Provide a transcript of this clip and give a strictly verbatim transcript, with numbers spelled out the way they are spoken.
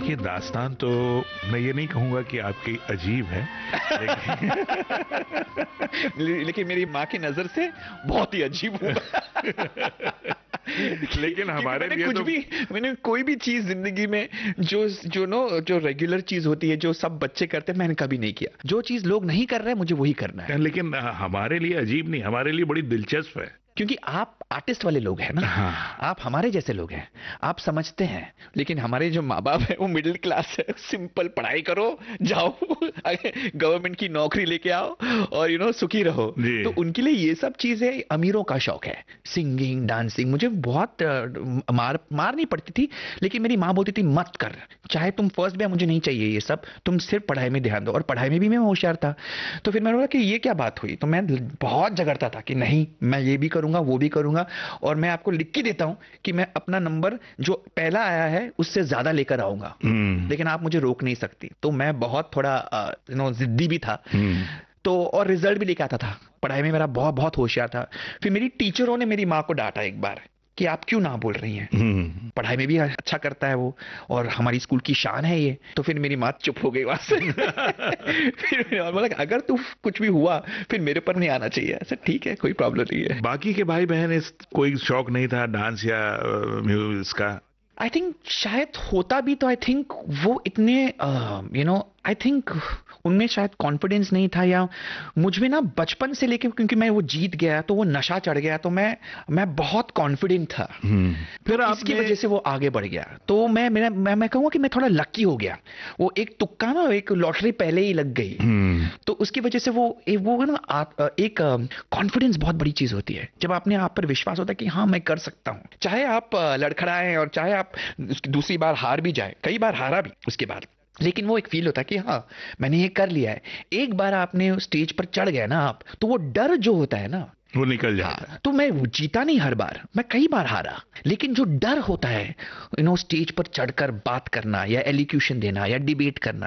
देखिए, दास्तान तो मैं ये नहीं कहूँगा कि आपकी अजीब है, लेकिन ले- लेकिन मेरी माँ की नजर से बहुत ही अजीब होगा। लेकिन क्योंकि हमारे मैंने लिए कुछ तो भी मैंने कोई भी चीज जिंदगी में जो जो नो जो रेगुलर चीज होती है, जो सब बच्चे करते हैं, मैंने कभी नहीं किया। जो चीज लोग नहीं कर रहे हैं, मुझे वही करना है। लेकिन हमारे लिए अजीब नहीं, हमारे लिए बड़ी दिलचस्प है। क्योंकि आप आर्टिस्ट वाले लोग हैं ना, हाँ। आप हमारे जैसे लोग हैं, आप समझते हैं। लेकिन हमारे जो माँ बाप है वो मिडिल क्लास है, सिंपल पढ़ाई करो, जाओ गवर्नमेंट की नौकरी लेके आओ और यू नो सुखी रहो। जी। तो उनके लिए ये सब चीजें अमीरों का शौक है। सिंगिंग, डांसिंग, मुझे बहुत अ, मार मार नहीं पड़ती थी, लेकिन मेरी माँ बोलती थी मत कर, चाहे तुम फर्स्ट भी, मुझे नहीं चाहिए ये सब, तुम सिर्फ पढ़ाई में ध्यान दो। और पढ़ाई में भी मैं होशियार था। तो फिर मैंने बोला कि ये क्या बात हुई, तो मैं बहुत झगड़ता था कि नहीं, मैं ये भी करूंगा, वो भी करूंगा। और मैं आपको लिख के देता हूं कि मैं अपना नंबर जो पहला आया है उससे ज्यादा लेकर आऊंगा, हम्म। लेकिन आप मुझे रोक नहीं सकती। तो मैं बहुत थोड़ा यू नो जिद्दी भी था। हम्म। तो और रिजल्ट भी लेके आता था, पढ़ाई में मेरा बहुत बहुत होशियार था। फिर मेरी टीचरों ने मेरी माँ को डांटा एक बार कि आप क्यों ना बोल रही हैं, हम्म। पढ़ाई में भी अच्छा करता है वो, और हमारी स्कूल की शान है ये। तो फिर मेरी माँ चुप हो गई वहां से। फिर मैंने बोला अगर तू कुछ भी हुआ फिर मेरे पर नहीं आना चाहिए। ऐसा ठीक है, कोई प्रॉब्लम नहीं है। बाकी के भाई बहन इस कोई शौक नहीं था डांस या म्यूजिक का? आई थिंक शायद होता भी तो आई थिंक वो इतने यू नो आई थिंक उनमें शायद कॉन्फिडेंस नहीं था, या मुझ में ना बचपन से लेके, क्योंकि मैं वो जीत गया तो वो नशा चढ़ गया, तो मैं मैं बहुत कॉन्फिडेंट था। हम्म। फिर तो इसकी आपने वजह से वो आगे बढ़ गया। तो मैं मेरा मैं मैं कहूँगा कि मैं थोड़ा लकी हो गया। वो एक तुक्का ना, एक लॉटरी पहले ही लग गई। हम्म। तो उसकी वजह से वो ए, वो ना आ, एक कॉन्फिडेंस बहुत बड़ी चीज होती है, जब अपने आप पर विश्वास होता है कि हाँ मैं कर सकता हूँ। चाहे आप अ, लड़खड़ाएं और चाहे आप दूसरी बार हार भी जाए, कई बार हारा भी उसके बाद, लेकिन वो एक फील होता है कि हाँ मैंने ये कर लिया है। एक बार आपने स्टेज पर चढ़ गए ना आप, तो वो डर जो होता है ना, वो निकल जाता है। हाँ, तो मैं जीता नहीं हर बार, मैं कई बार हारा, लेकिन जो डर होता है यू नो स्टेज पर चढ़कर बात करना या एलिक्यूशन देना या डिबेट करना,